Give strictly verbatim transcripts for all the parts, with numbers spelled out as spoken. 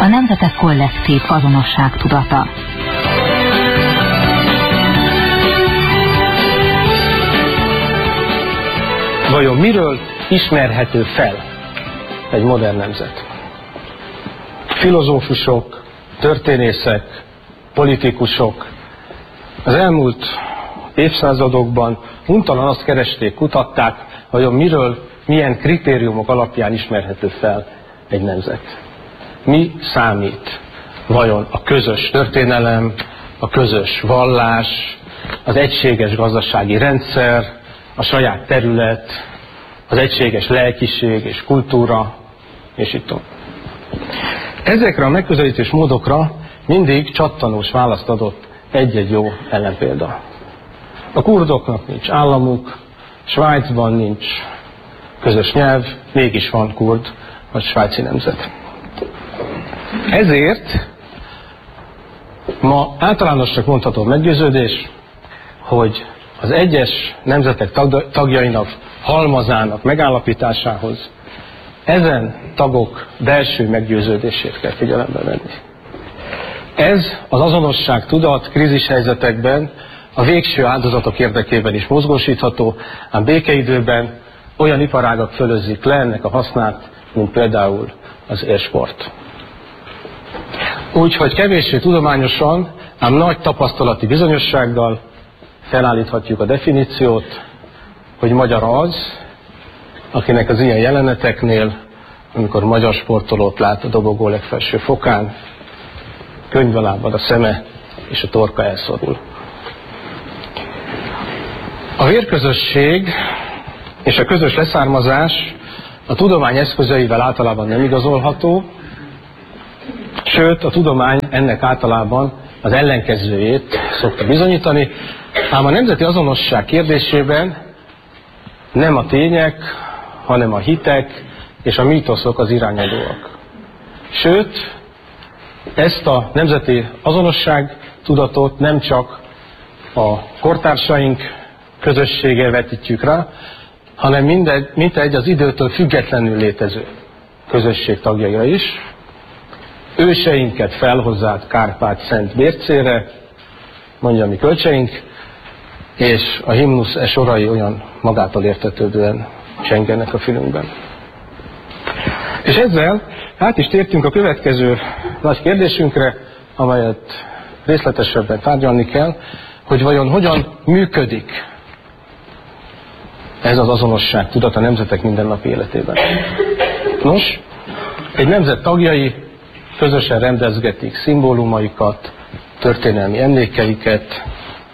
A nemzetek kollektív azonosságtudata. Vajon miről ismerhető fel egy modern nemzet? Filozófusok, történészek, politikusok az elmúlt évszázadokban untalan azt keresték, kutatták, vajon miről, milyen kritériumok alapján ismerhető fel egy nemzet. Mi számít? Vajon a közös történelem, a közös vallás, az egységes gazdasági rendszer, a saját terület, az egységes lelkiség és kultúra, és így tovább. Ezekre a megközelítés módokra mindig csattanós választ adott egy-egy jó ellenpélda. A kurdoknak nincs államuk, Svájcban nincs közös nyelv, mégis van kurd vagy svájci nemzet. Ezért ma általánosnak mondható meggyőződés, hogy az egyes nemzetek tagjainak halmazának megállapításához ezen tagok belső meggyőződését kell figyelembe venni. Ez az azonosság tudat krízishelyzetekben a végső áldozatok érdekében is mozgósítható, ám békeidőben olyan iparágak fölözzik le ennek a hasznát, mint például az élsport. Úgyhogy kevéssé tudományosan, ám nagy tapasztalati bizonyossággal felállíthatjuk a definíciót, hogy magyar az, akinek az ilyen jeleneteknél, amikor magyar sportolót lát a dobogó legfelső fokán, könnybe lábad a szeme és a torka elszorul. A vérközösség és a közös leszármazás a tudomány eszközeivel általában nem igazolható, sőt a tudomány ennek általában az ellenkezőjét szokta bizonyítani, ám a nemzeti azonosság kérdésében nem a tények, hanem a hitek és a mítoszok az irányadóak. Sőt, ezt a nemzeti azonosság tudatot nem csak a kortársaink közösséggel vetítjük rá, hanem mindegy, mintegy az időtől függetlenül létező közösség tagjaira is. Őseinket felhozzák Kárpát-Szent Bércére, mondja mi kölcseink, és a himnusz e sorai olyan magától értetődően csengenek a fülünkben. És ezzel át is tértünk a következő nagy kérdésünkre, amelyet részletesebben tárgyalni kell, hogy vajon hogyan működik ez az azonosság tudat a nemzetek mindennapi életében. Nos, egy nemzet tagjai közösen rendezgetik szimbólumaikat, történelmi emlékeiket.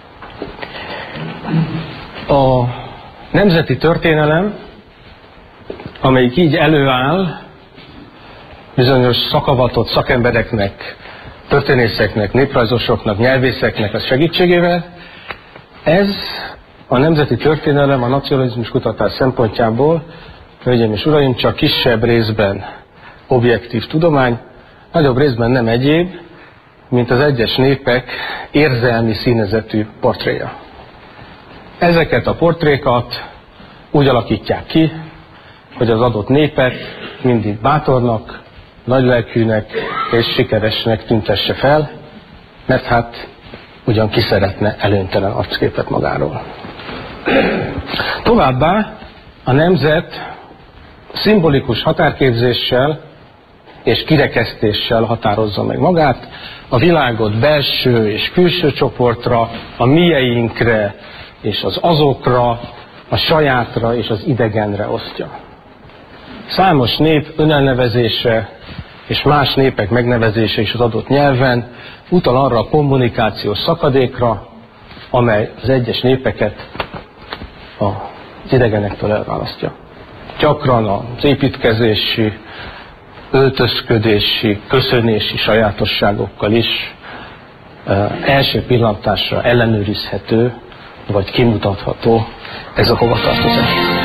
A nemzeti történelem, amelyik így előáll bizonyos szakavatott szakembereknek, történészeknek, néprajzosoknak, nyelvészeknek a segítségével, ez a nemzeti történelem a nacionalizmus kutatás szempontjából, hölgyeim és uraim, csak kisebb részben objektív tudomány, nagyobb részben nem egyéb, mint az egyes népek érzelmi színezetű portréja. Ezeket a portrékat úgy alakítják ki, hogy az adott népet mindig bátornak, nagylelkűnek és sikeresnek tüntesse fel, mert hát ugyan ki szeretne előnytelen arcképet magáról. Továbbá a nemzet szimbolikus határképzéssel és kirekesztéssel határozza meg magát, a világot belső és külső csoportra, a mieinkre és az azokra, a sajátra és az idegenre osztja. Számos nép önelnevezése és más népek megnevezése is az adott nyelven utal arra a kommunikációs szakadékra, amely az egyes népeket az idegenektől elválasztja. Gyakran az építkezési, öltözködési, köszönési sajátosságokkal is első pillantásra ellenőrizhető, vagy kimutatható ez a hovatartozás.